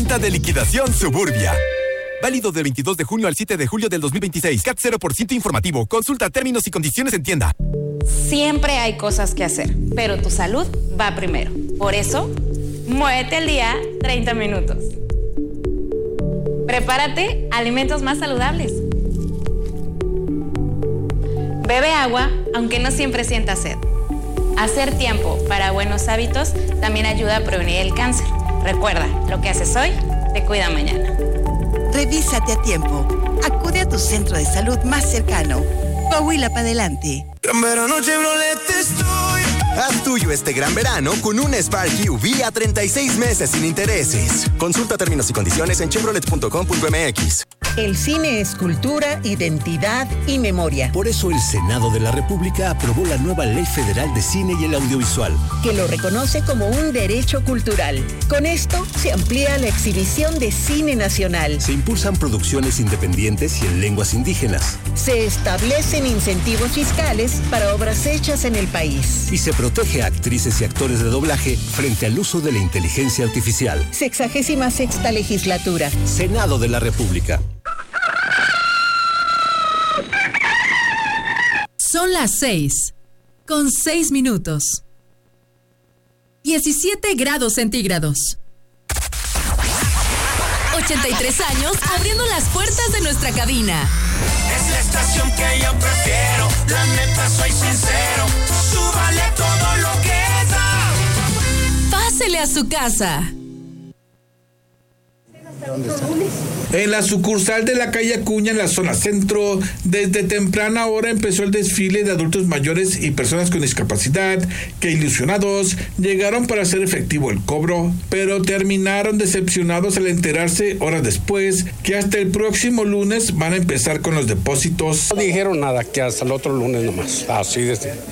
Venta de liquidación Suburbia. Válido del 22 de junio al 7 de julio del 2026. CAT 0% informativo. Consulta términos y condiciones en tienda. Siempre hay cosas que hacer, pero tu salud va primero. Por eso, muévete al día 30 minutos. Prepárate alimentos más saludables. Bebe agua, aunque no siempre sientas sed. Hacer tiempo para buenos hábitos también ayuda a prevenir el cáncer. Recuerda, lo que haces hoy te cuida mañana. Revísate a tiempo. Acude a tu centro de salud más cercano. Coahuila para adelante. En verano Chevrolet estoy. Haz tuyo este gran verano con un Spark QV a 36 meses sin intereses. Consulta términos y condiciones en chevrolet.com.mx. El cine es cultura, identidad y memoria. Por eso el Senado de la República aprobó la nueva Ley Federal de Cine y el Audiovisual, que lo reconoce como un derecho cultural. Con esto se amplía la exhibición de cine nacional. Se impulsan producciones independientes y en lenguas indígenas. Se establecen incentivos fiscales para obras hechas en el país. Y se protege a actrices y actores de doblaje frente al uso de la inteligencia artificial. 66ª legislatura. Senado de la República. Son las 6:06. 17 grados centígrados. 83 años abriendo las puertas de nuestra cabina. Es la estación que yo prefiero, la neta soy sincero. Súbale todo lo que da. Pásele a su casa. ¿Dónde está? En la sucursal de la calle Acuña, en la zona centro, desde temprana hora empezó el desfile de adultos mayores y personas con discapacidad que, ilusionados, llegaron para hacer efectivo el cobro, pero terminaron decepcionados al enterarse horas después que hasta el próximo lunes van a empezar con los depósitos. No dijeron nada, que hasta el otro lunes nomás. Así.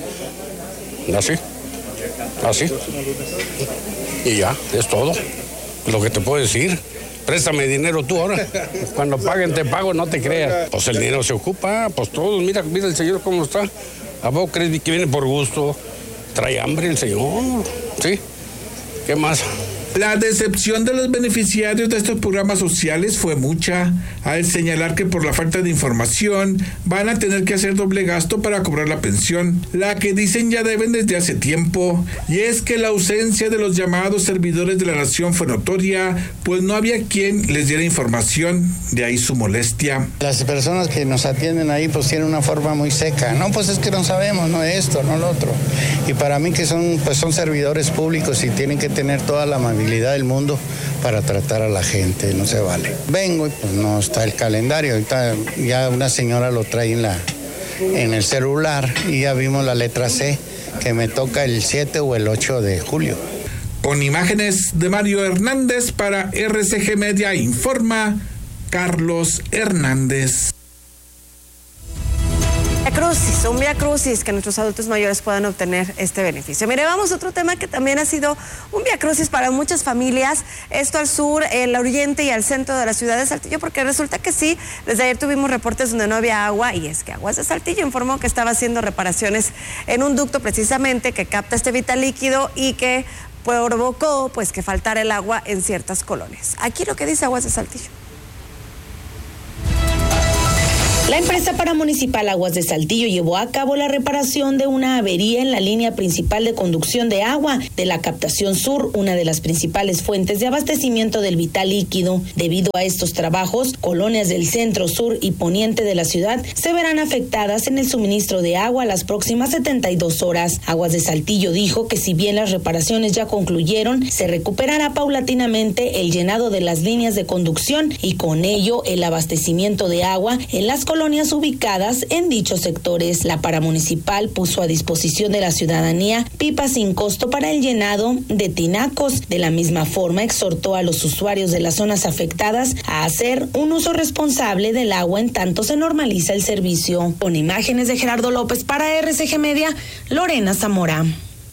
Y ya, es todo lo que te puedo decir. Préstame dinero tú ahora. Cuando paguen te pago, no te creas. Pues el dinero se ocupa, pues todos. Mira el señor cómo está. ¿A vos crees que viene por gusto? Trae hambre el señor. ¿Sí? ¿Qué más? La decepción de los beneficiarios de estos programas sociales fue mucha, al señalar que por la falta de información van a tener que hacer doble gasto para cobrar la pensión, la que dicen ya deben desde hace tiempo. Y es que la ausencia de los llamados servidores de la nación fue notoria, pues no había quien les diera información, de ahí su molestia. Las personas que nos atienden ahí pues tienen una forma muy seca, no, pues es que no sabemos, no esto, no lo otro. Y para mí que son servidores públicos y tienen que tener toda la amabilidad del mundo para tratar a la gente, no se vale. Vengo y pues no está el calendario, ahorita ya una señora lo trae en el celular y ya vimos la letra C, que me toca el 7 o el 8 de julio. Con imágenes de Mario Hernández para RCG Media informa Carlos Hernández. Un vía crucis que nuestros adultos mayores puedan obtener este beneficio. Mire, vamos a otro tema que también ha sido un vía crucis para muchas familias, esto al sur, el oriente y al centro de la ciudad de Saltillo, porque resulta que sí, desde ayer tuvimos reportes donde no había agua, y es que Aguas de Saltillo informó que estaba haciendo reparaciones en un ducto precisamente que capta este vital líquido y que provocó pues que faltara el agua en ciertas colonias. Aquí lo que dice Aguas de Saltillo. La empresa paramunicipal Aguas de Saltillo llevó a cabo la reparación de una avería en la línea principal de conducción de agua de la captación sur, una de las principales fuentes de abastecimiento del vital líquido. Debido a estos trabajos, colonias del centro, sur y poniente de la ciudad se verán afectadas en el suministro de agua las próximas 72 horas. Aguas de Saltillo dijo que si bien las reparaciones ya concluyeron, se recuperará paulatinamente el llenado de las líneas de conducción y con ello el abastecimiento de agua en las colonias ubicadas en dichos sectores. La paramunicipal puso a disposición de la ciudadanía pipas sin costo para el llenado de tinacos. De la misma forma, exhortó a los usuarios de las zonas afectadas a hacer un uso responsable del agua en tanto se normaliza el servicio. Con imágenes de Gerardo López para RCG Media, Lorena Zamora.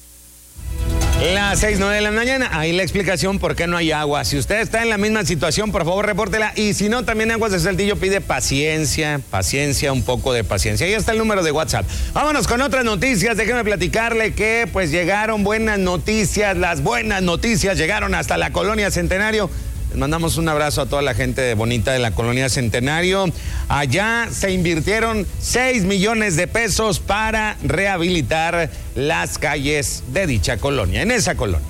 Las 6:09 de la mañana, ahí la explicación por qué no hay agua. Si usted está en la misma situación, por favor, repórtela. Y si no, también Aguas de Saltillo pide paciencia, un poco de paciencia. Ahí está el número de WhatsApp. Vámonos con otras noticias. Déjeme platicarle que pues llegaron buenas noticias. Las buenas noticias llegaron hasta la Colonia Centenario. Les mandamos un abrazo a toda la gente bonita de la colonia Centenario. Allá se invirtieron 6 millones de pesos para rehabilitar las calles de dicha colonia, en esa colonia.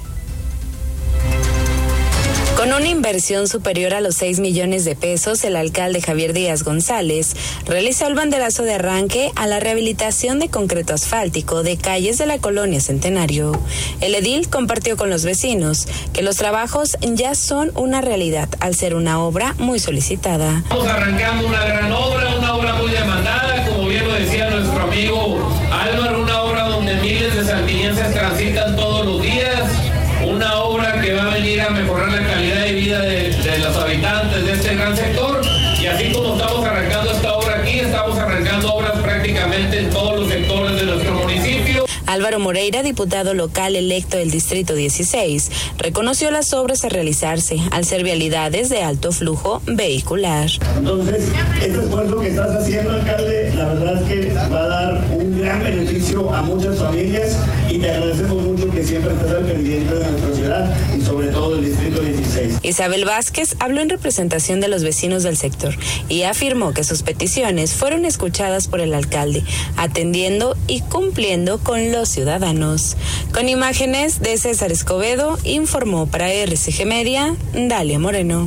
Con una inversión superior a los 6 millones de pesos, el alcalde Javier Díaz González realizó el banderazo de arranque a la rehabilitación de concreto asfáltico de calles de la colonia Centenario. El edil compartió con los vecinos que los trabajos ya son una realidad al ser una obra muy solicitada. Estamos arrancando una gran obra, una obra muy demandada, como bien lo decía nuestro amigo Álvaro, una obra donde miles de saltillenses transitan todos los días. Una obra que va a venir a mejorar la calidad de vida de los habitantes de este gran sector. Y así como estamos arrancando esta obra aquí, estamos arrancando obras prácticamente en todos los sectores de nuestro municipio. Álvaro Moreira, diputado local electo del Distrito 16, reconoció las obras a realizarse al ser vialidades de alto flujo vehicular. Entonces, este esfuerzo que estás haciendo, alcalde, la verdad es que va a dar un gran beneficio a muchas familias y te agradecemos mucho que siempre estés al pendiente de nuestra ciudad y sobre todo del Distrito 16. Isabel Vázquez habló en representación de los vecinos del sector y afirmó que sus peticiones fueron escuchadas por el alcalde, atendiendo y cumpliendo con los ciudadanos. Con imágenes de César Escobedo, informó para RCG Media, Dalia Moreno.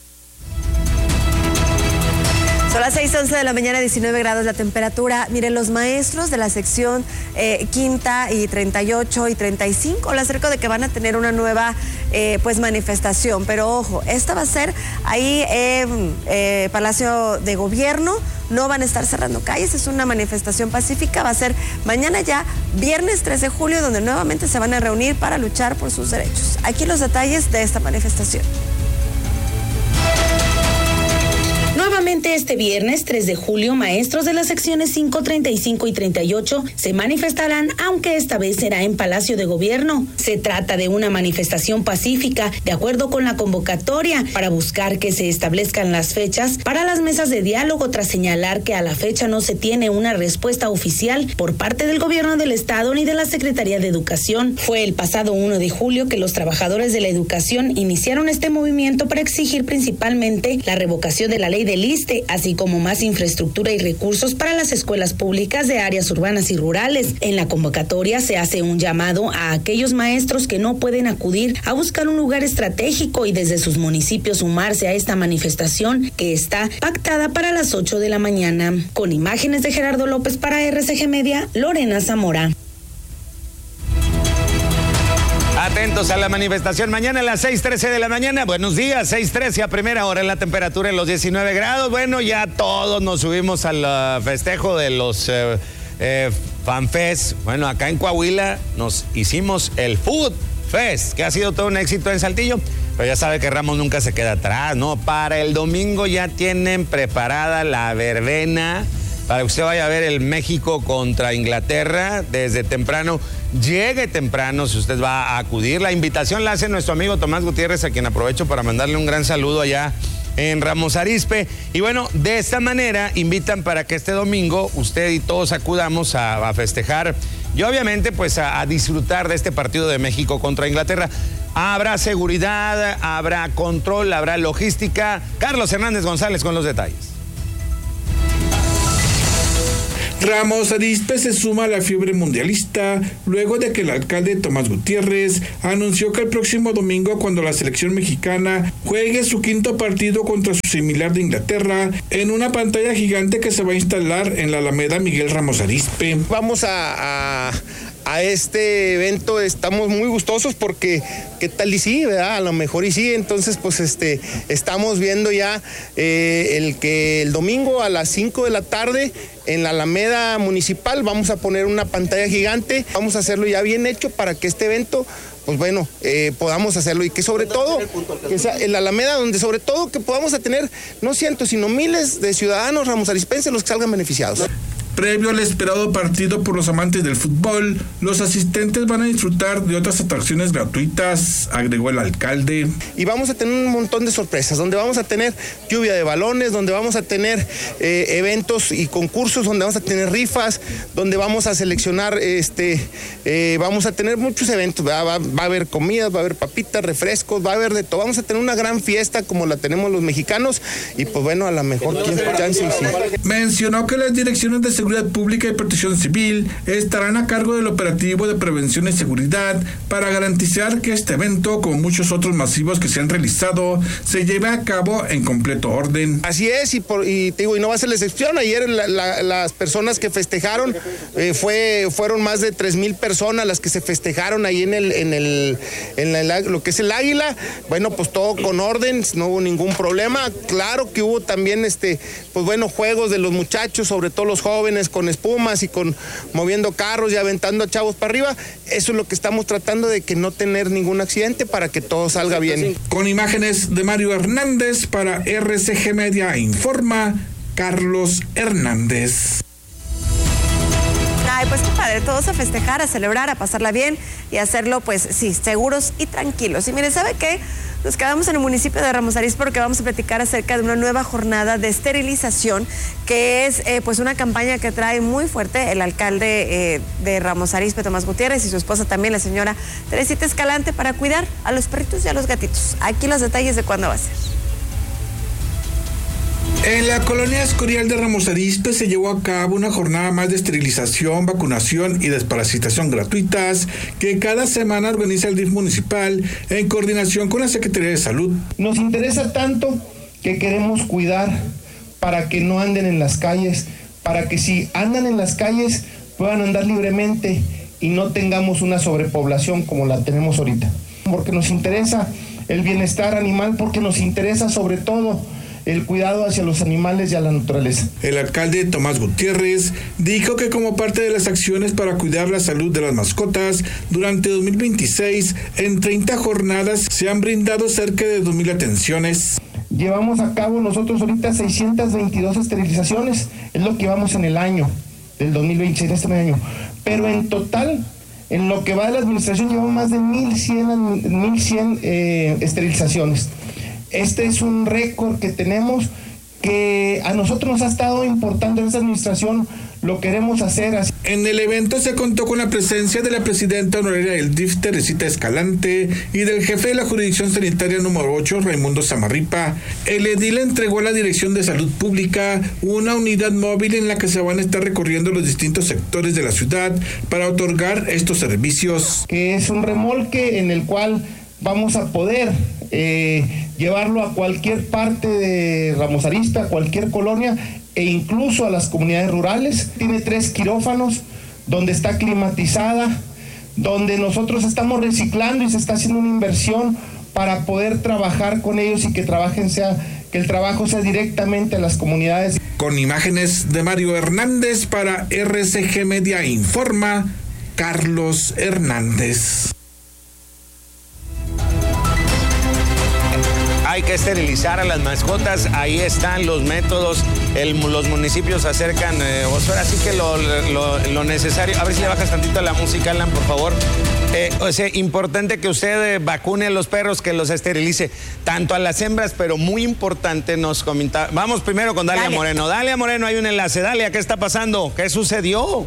Son las 6:11 de la mañana, 19 grados la temperatura. Miren, los maestros de la sección quinta y 38 y 35 le acerco de que van a tener una nueva manifestación. Pero ojo, esta va a ser ahí en Palacio de Gobierno. No van a estar cerrando calles, es una manifestación pacífica. Va a ser mañana ya, viernes 3 de julio, donde nuevamente se van a reunir para luchar por sus derechos. Aquí los detalles de esta manifestación. Nuevamente este viernes 3 de julio, maestros de las secciones 5, 35 y 38 se manifestarán, aunque esta vez será en Palacio de Gobierno. Se trata de una manifestación pacífica, de acuerdo con la convocatoria, para buscar que se establezcan las fechas para las mesas de diálogo, tras señalar que a la fecha no se tiene una respuesta oficial por parte del Gobierno del Estado ni de la Secretaría de Educación. Fue el pasado 1 de julio que los trabajadores de la educación iniciaron este movimiento para exigir principalmente la revocación de la ley del ISSSTE, así como más infraestructura y recursos para las escuelas públicas de áreas urbanas y rurales. En la convocatoria se hace un llamado a aquellos maestros que no pueden acudir a buscar un lugar estratégico y desde sus municipios sumarse a esta manifestación que está pactada para las 8 de la mañana. Con imágenes de Gerardo López para RCG Media, Lorena Zamora. Atentos a la manifestación mañana a las 6:13 de la mañana. Buenos días, 6:13 a primera hora en la temperatura en los 19 grados. Bueno, ya todos nos subimos al festejo de los FanFest. Bueno, acá en Coahuila nos hicimos el Food Fest, que ha sido todo un éxito en Saltillo. Pero ya sabe que Ramos nunca se queda atrás, ¿no? Para el domingo ya tienen preparada la verbena para que usted vaya a ver el México contra Inglaterra desde temprano. Llegue temprano si usted va a acudir. La invitación la hace nuestro amigo Tomás Gutiérrez, a quien aprovecho para mandarle un gran saludo allá en Ramos Arizpe. Y bueno, de esta manera invitan para que este domingo usted y todos acudamos a festejar y obviamente pues a disfrutar de este partido de México contra Inglaterra. Habrá seguridad, habrá control, habrá logística. Carlos Hernández González con los detalles. Ramos Arizpe se suma a la fiebre mundialista luego de que el alcalde Tomás Gutiérrez anunció que el próximo domingo, cuando la selección mexicana juegue su quinto partido contra su similar de Inglaterra, en una pantalla gigante que se va a instalar en la Alameda Miguel Ramos Arizpe. Vamos a este evento, estamos muy gustosos porque qué tal y sí, ¿verdad? A lo mejor y sí. Entonces pues estamos viendo ya el domingo a las 5 de la tarde en la Alameda Municipal vamos a poner una pantalla gigante, vamos a hacerlo ya bien hecho para que este evento pues bueno, podamos hacerlo y que sobre todo, que sea en la Alameda, donde sobre todo que podamos tener no cientos, sino miles de ciudadanos ramosarispenses los que salgan beneficiados. Previo al esperado partido por los amantes del fútbol, los asistentes van a disfrutar de otras atracciones gratuitas, agregó el alcalde. Y vamos a tener un montón de sorpresas, donde vamos a tener lluvia de balones, donde vamos a tener eventos y concursos, donde vamos a tener rifas, donde vamos a seleccionar, vamos a tener muchos eventos, va a haber comidas, va a haber papitas, refrescos, va a haber de todo. Vamos a tener una gran fiesta como la tenemos los mexicanos y pues bueno, a lo mejor chance. Mencionó que las direcciones de Seguridad Pública y Protección Civil estarán a cargo del operativo de prevención y seguridad para garantizar que este evento, como muchos otros masivos que se han realizado, se lleve a cabo en completo orden. Así es, y no va a ser la excepción. Ayer las personas que festejaron, fueron más de 3,000 personas las que se festejaron ahí en lo que es el Águila. Bueno, pues todo con orden, no hubo ningún problema. Claro que hubo también pues bueno, juegos de los muchachos, sobre todo los jóvenes, con espumas y con moviendo carros y aventando a chavos para arriba. Eso es lo que estamos tratando, de que no tener ningún accidente para que todo salga bien. Con imágenes de Mario Hernández para RCG Media informa Carlos Hernández. Ay, pues qué padre, todos a festejar, a celebrar, a pasarla bien y hacerlo, pues sí, seguros y tranquilos. Y mire, ¿sabe qué? Nos quedamos en el municipio de Ramos Arizpe porque vamos a platicar acerca de una nueva jornada de esterilización, que es pues una campaña que trae muy fuerte el alcalde de Ramos Arizpe, Tomás Gutiérrez, y su esposa también, la señora Teresita Escalante, para cuidar a los perritos y a los gatitos. Aquí los detalles de cuándo va a ser. En la colonia Escorial de Ramos Arizpe se llevó a cabo una jornada más de esterilización, vacunación y desparasitación gratuitas que cada semana organiza el DIF municipal en coordinación con la Secretaría de Salud. Nos interesa tanto que queremos cuidar para que no anden en las calles, para que si andan en las calles puedan andar libremente y no tengamos una sobrepoblación como la tenemos ahorita. Porque nos interesa el bienestar animal, porque nos interesa sobre todo el cuidado hacia los animales y a la naturaleza. El alcalde Tomás Gutiérrez dijo que como parte de las acciones para cuidar la salud de las mascotas, durante 2026, en 30 jornadas se han brindado cerca de 2,000 atenciones. Llevamos a cabo nosotros ahorita 622 esterilizaciones, es lo que vamos en el año del 2026, este año. Pero en total, en lo que va de la administración, llevamos más de 1,100 esterilizaciones. Este es un récord que tenemos, que a nosotros nos ha estado importando en esta administración, lo queremos hacer así. En el evento se contó con la presencia de la presidenta honoraria del DIF, Teresita Escalante, y del jefe de la jurisdicción sanitaria número 8, Raimundo Samarripa. El edil entregó a la Dirección de Salud Pública una unidad móvil en la que se van a estar recorriendo los distintos sectores de la ciudad para otorgar estos servicios. Que es un remolque en el cual vamos a poder llevarlo a cualquier parte de Ramos Arizpe, a cualquier colonia e incluso a las comunidades rurales. Tiene 3 quirófanos donde está climatizada, donde nosotros estamos reciclando y se está haciendo una inversión para poder trabajar con ellos y que el trabajo sea directamente a las comunidades. Con imágenes de Mario Hernández para RCG Media informa Carlos Hernández. Hay que esterilizar a las mascotas, ahí están los métodos, los municipios acercan, ahora sí que lo necesario. A ver si le bajas tantito a la música, Alan, por favor. Importante que usted vacune a los perros, que los esterilice, tanto a las hembras, pero muy importante nos comenta. Vamos primero con Dalia Moreno. Dalia Moreno, hay un enlace. Dalia, ¿qué está pasando? ¿Qué sucedió?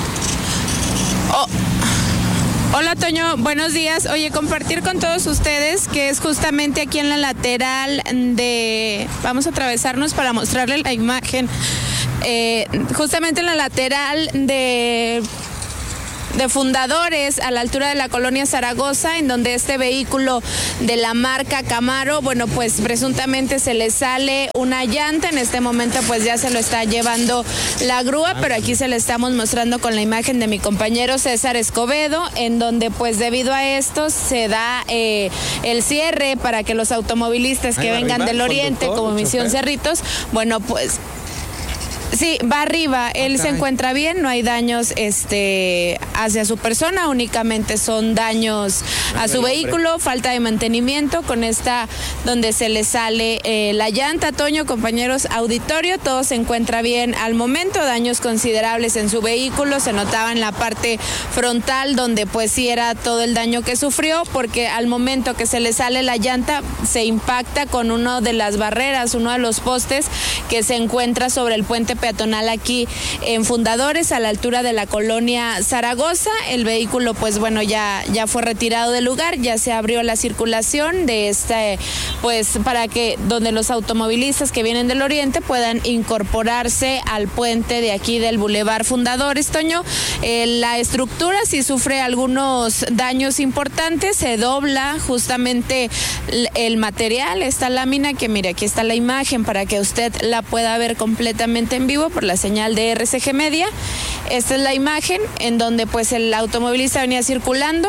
Hola, Toño, buenos días. Oye, compartir con todos ustedes que es justamente aquí en la lateral de... Vamos a atravesarnos para mostrarle la imagen. Justamente en la lateral de Fundadores, a la altura de la colonia Zaragoza, en donde este vehículo de la marca Camaro, bueno, pues presuntamente se le sale una llanta. En este momento pues ya se lo está llevando la grúa, pero aquí se le estamos mostrando con la imagen de mi compañero César Escobedo, en donde pues debido a esto se da el cierre para que los automovilistas que vengan del oriente, como Misión Cerritos, bueno, pues Sí, va arriba. Él se encuentra bien, no hay daños hacia su persona, únicamente son daños a su vehículo, falta de mantenimiento con esta donde se le sale la llanta. Toño, compañeros, auditorio, todo se encuentra bien al momento, daños considerables en su vehículo, se notaba en la parte frontal donde pues sí era todo el daño que sufrió, porque al momento que se le sale la llanta se impacta con una de las barreras, uno de los postes que se encuentra sobre el puente peatonal aquí en Fundadores, a la altura de la colonia Zaragoza. El vehículo, pues bueno, ya fue retirado del lugar, ya se abrió la circulación de pues para que donde los automovilistas que vienen del oriente puedan incorporarse al puente de aquí del Boulevard Fundadores. Toño, la estructura sí sufre algunos daños importantes, se dobla justamente el material, esta lámina que mire, aquí está la imagen para que usted la pueda ver completamente en vivo por la señal de RCG Media. Esta es la imagen en donde pues el automovilista viene circulando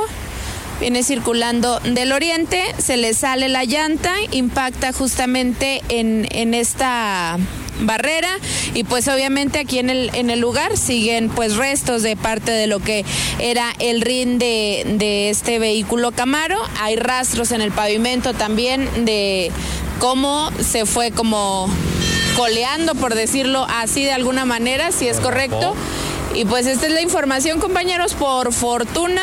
del oriente, se le sale la llanta, impacta justamente en esta barrera y pues obviamente aquí en el lugar siguen pues restos de parte de lo que era el rin de este vehículo Camaro. Hay rastros en el pavimento también de cómo se fue como coleando, por decirlo así de alguna manera, si es correcto. Y pues esta es la información, compañeros. Por fortuna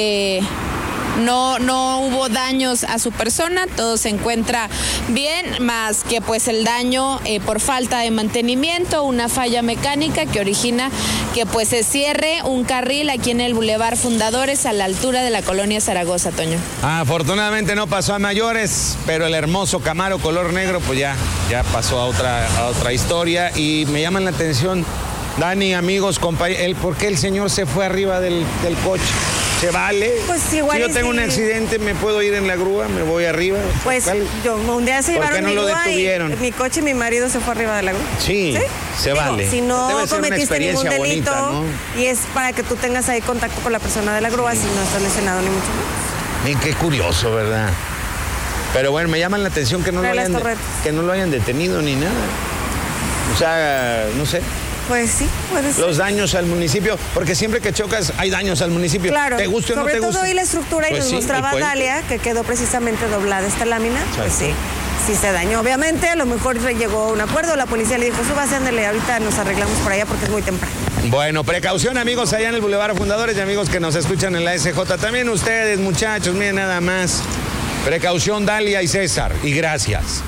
no hubo daños a su persona, todo se encuentra bien, más que pues el daño por falta de mantenimiento, una falla mecánica que origina que pues se cierre un carril aquí en el Boulevard Fundadores a la altura de la colonia Zaragoza, Toño. Afortunadamente no pasó a mayores, pero el hermoso Camaro color negro pues ya pasó a otra historia. Y me llaman la atención, Dani, amigos, compañeros, ¿por qué el señor se fue arriba del coche? ¿Se vale? Pues igual si yo tengo un accidente, ¿me puedo ir en la grúa? ¿Me voy arriba? Pues yo un día se llevaron mi grúa y mi coche y mi marido se fue arriba de la grúa. Sí, se vale. Si no debe ser cometiste ningún delito, bonita, ¿no? Y es para que tú tengas ahí contacto con la persona de la grúa, si no estás lesionado ni mucho menos. Qué curioso, ¿verdad? Pero bueno, me llaman la atención que no lo hayan detenido ni nada. O sea, no sé. Pues sí, puede ser. Los daños al municipio, porque siempre que chocas hay daños al municipio. Claro, ¿te guste o no te guste? Sobre todo hoy la estructura, pues y nos mostraba Dalia, que quedó precisamente doblada esta lámina. Pues sí se dañó. Obviamente, a lo mejor llegó a un acuerdo, la policía le dijo, súbase, ándale, ahorita nos arreglamos por allá porque es muy temprano. Bueno, precaución, amigos, allá en el Boulevard Fundadores y amigos que nos escuchan en la SJ. También ustedes, muchachos, miren nada más. Precaución, Dalia y César, y gracias.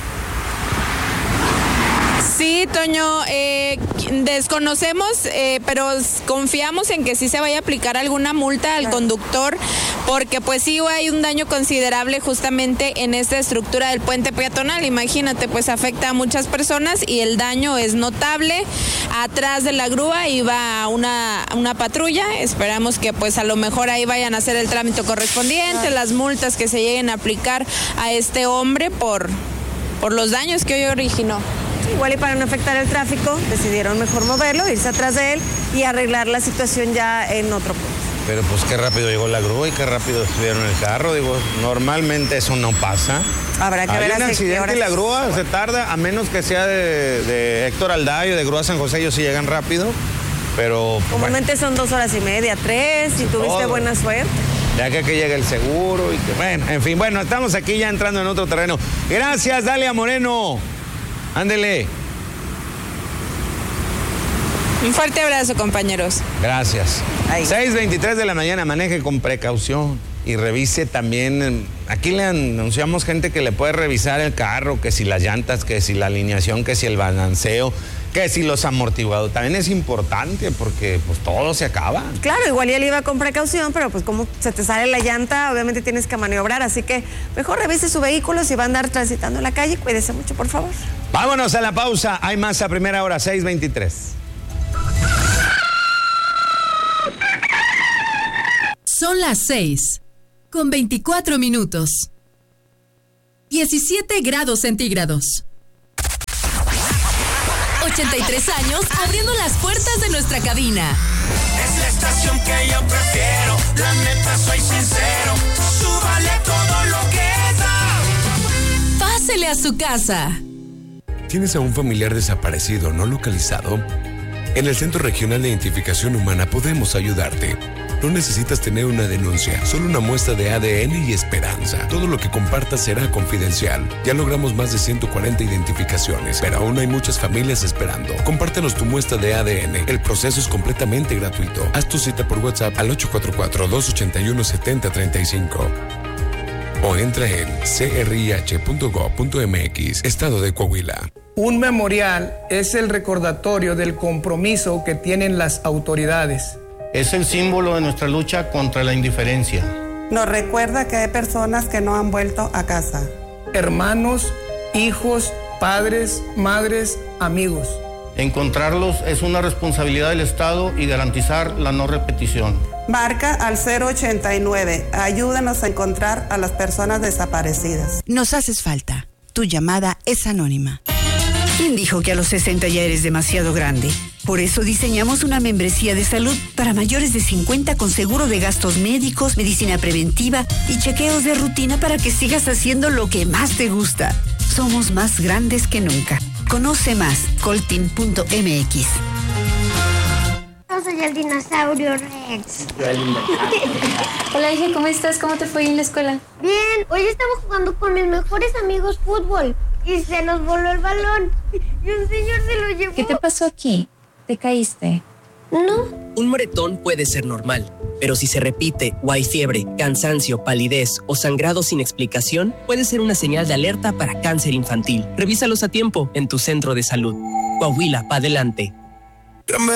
Sí, Toño, desconocemos, pero confiamos en que sí se vaya a aplicar alguna multa al conductor, porque pues sí hay un daño considerable justamente en esta estructura del puente peatonal. Imagínate, pues afecta a muchas personas y el daño es notable. Atrás de la grúa iba una patrulla, esperamos que pues a lo mejor ahí vayan a hacer el trámite correspondiente, las multas que se lleguen a aplicar a este hombre por los daños que hoy originó. Igual y para no afectar el tráfico, decidieron mejor moverlo, irse atrás de él y arreglar la situación ya en otro punto. Pero pues qué rápido llegó la grúa y qué rápido subieron el carro, digo, normalmente eso no pasa. Habrá que ver un accidente y la grúa se tarda, a menos que sea de Héctor Aldayo, de Grúa San José, ellos sí llegan rápido, pero... Comúnmente son 2 horas y media, 3, si tuviste buena suerte. Ya que llegue el seguro y que, bueno, en fin, bueno, estamos aquí ya entrando en otro terreno. Gracias, Dalia Moreno. Ándele. Un fuerte abrazo, compañeros. Gracias. 6:23 de la mañana, maneje con precaución y revise también. Aquí le anunciamos gente que le puede revisar el carro, que si las llantas, que si la alineación, que si el balanceo, que si los amortiguadores. También es importante porque pues todo se acaba. Claro, igual ya le iba con precaución, pero pues como se te sale la llanta, obviamente tienes que maniobrar, así que mejor revise su vehículo. Si va a andar transitando en la calle, cuídese mucho, por favor. Vámonos a la pausa, hay más a primera hora, 6:23. Son las 6:24. 17 grados centígrados. 83 años abriendo las puertas de nuestra cabina. Es la estación que yo prefiero, la neta soy sincero, súbale todo lo que da. Pásele a su casa. ¿Tienes a un familiar desaparecido no localizado? En el Centro Regional de Identificación Humana podemos ayudarte. No necesitas tener una denuncia, solo una muestra de ADN y esperanza. Todo lo que compartas será confidencial. Ya logramos más de 140 identificaciones, pero aún hay muchas familias esperando. Compártenos tu muestra de ADN. El proceso es completamente gratuito. Haz tu cita por WhatsApp al 844-281-7035. O entra en crih.gov.mx, Estado de Coahuila. Un memorial es el recordatorio del compromiso que tienen las autoridades. Es el símbolo de nuestra lucha contra la indiferencia. Nos recuerda que hay personas que no han vuelto a casa. Hermanos, hijos, padres, madres, amigos. Encontrarlos es una responsabilidad del Estado y garantizar la no repetición. Marca al 089. Ayúdanos a encontrar a las personas desaparecidas. Nos haces falta. Tu llamada es anónima. ¿Quién dijo que a los 60 ya eres demasiado grande? Por eso diseñamos una membresía de salud para mayores de 50 con seguro de gastos médicos, medicina preventiva y chequeos de rutina para que sigas haciendo lo que más te gusta. Somos más grandes que nunca. Conoce más, coltin.mx. Yo soy el dinosaurio Rex. Hola, hija, ¿cómo estás? ¿Cómo te fue en la escuela? Bien, hoy estaba jugando con mis mejores amigos fútbol y se nos voló el balón y un señor se lo llevó. ¿Qué te pasó aquí? ¿Te caíste? No. Un moretón puede ser normal, pero si se repite o hay fiebre, cansancio, palidez o sangrado sin explicación, puede ser una señal de alerta para cáncer infantil. Revísalos a tiempo en tu centro de salud. Coahuila, pa' adelante.